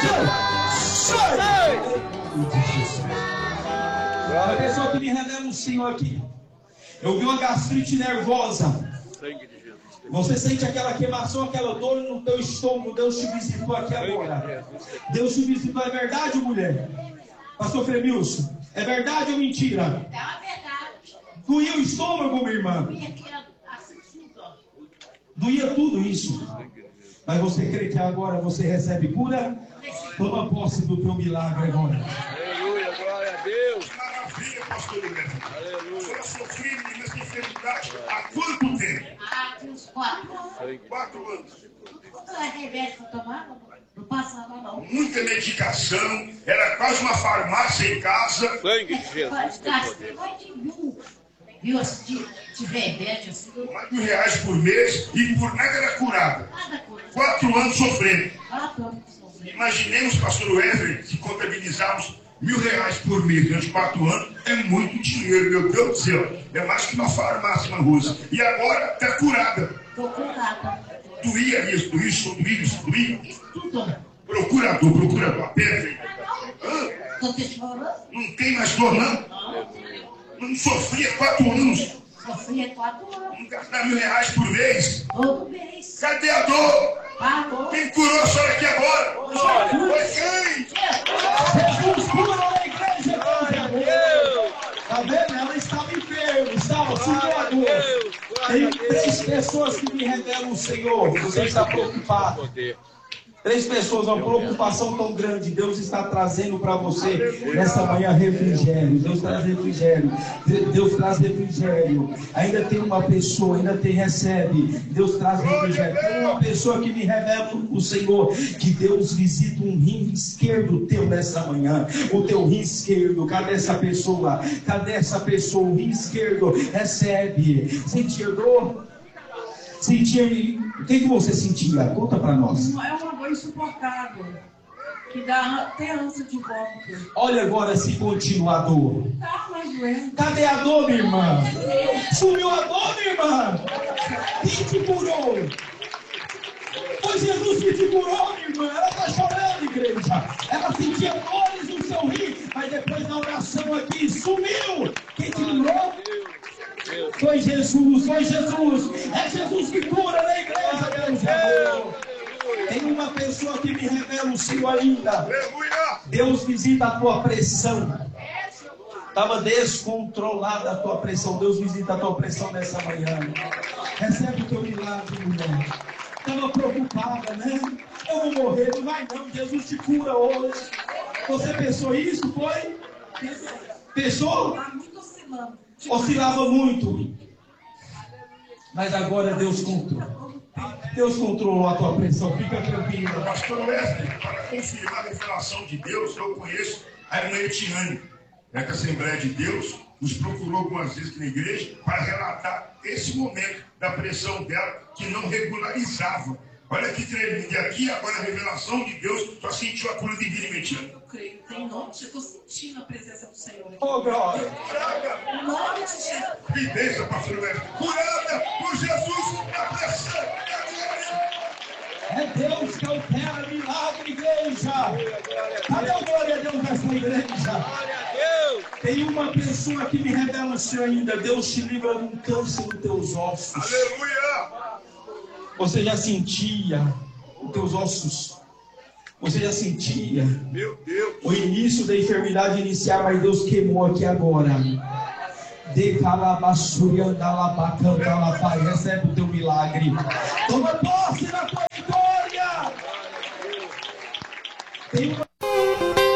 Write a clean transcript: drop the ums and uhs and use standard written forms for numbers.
Sai! A pessoa que me revela um Senhor aqui. Eu vi uma gastrite nervosa. Você sente aquela queimação, aquela dor no teu estômago. Deus te visitou aqui agora. Deus te visitou. É verdade, mulher? Pastor Fremilson, é verdade ou mentira? É uma verdade. Doía o estômago, minha irmã? Doía tudo isso. Mas você crê que agora você recebe cura? Toma posse do teu milagre agora. Aleluia, glória a Deus. Maravilha, pastor Neto. Aleluia. Eu sofri nessa enfermidade há quanto tempo? Há uns 4 anos. 4 anos. Quanto é remédio que eu tomava? Não passava, não. Muita medicação, era quase uma farmácia em casa. Sangue de Jesus. Gastei mais de mil de remédio assim. Mais de R$1.000 por mês e por nada era curada. Nada cura. 4 anos sofrendo. 4 anos sofrendo. Imaginemos, pastor Wesley, se contabilizarmos R$1.000 por mês durante 4 anos, é muito dinheiro, meu Deus do céu. É mais que uma farmácia na Rússia. E agora está curada. Estou curada. Doía isso, doía. Tudo. Procurador, a pedra. Estou te chorando? Não tem mais dor, não? Não sofria 4 anos. Sofria 4 anos. Não gastar R$1.000 por mês. Todo mês. Cadê a dor? Pagou. Quem curou a senhora aqui agora? Foi quem? Jesus cura na igreja. Tá vendo? Ela estava enferma, estava sentindo. Tem 3 pessoas que me revelam o Senhor. Você está preocupado. 3 pessoas, uma preocupação tão grande. Deus está trazendo para você nessa manhã refrigério. Deus traz refrigério. Deus traz refrigério. Ainda tem uma pessoa, recebe. Deus traz refrigério. Tem uma pessoa que me revela o Senhor, que Deus visita um rim esquerdo teu nessa manhã. O teu rim esquerdo. Cadê essa pessoa? O rim esquerdo recebe. Sentir dor? O que você sentia? Conta para nós. É uma dor insuportável, que dá até ânsia de vômito. Olha agora se continua a dor. Tá mais doendo. Cadê a dor, minha irmã? Sumiu a dor, minha irmã? Quem te curou? Foi Jesus que te curou, minha irmã. Ela está chorando, igreja. Ela sentia dores no seu rim, mas depois da oração aqui, sumiu. Quem te curou? Foi Jesus. É Jesus que cura na igreja, Deus. Tem uma pessoa que me revela o Senhor ainda. Deus visita a tua pressão. Estava descontrolada a tua pressão. Deus visita a tua pressão nessa manhã. Recebe o teu milagre, mulher. Estava preocupada, né? Eu vou morrer, não vai não. Jesus te cura hoje. Você pensou isso, foi? Pensou? Tá muito oscilando. Oscilava muito. Mas agora Deus controla. Deus controlou a tua pressão. Fica tranquila. Pastor Wesley, para confirmar a revelação de Deus, eu conheço a irmã Etiane, da Assembleia de Deus, nos procurou algumas vezes aqui na igreja para relatar esse momento da pressão dela, que não regularizava. Olha que tremendo. E aqui agora a revelação de Deus, só sentiu a cura divina, Etiane. Eu creio. Tem nome, eu estou sentindo a presença do Senhor aqui. Oh, glória. Em nome de Jesus. Que bênção, pastor Wesley. Curada por Jesus na pressão. É Deus que opera milagre, igreja. Cadê o glória a Deus nessa igreja? Tem uma pessoa que me revela o Senhor ainda. Deus te livra de um câncer nos teus ossos. Aleluia. Você já sentia os teus ossos? Você já sentia Meu Deus. o início da enfermidade iniciar, mas Deus queimou aqui agora. Recebe o teu milagre. Toma posse da tua vitória. Tem uma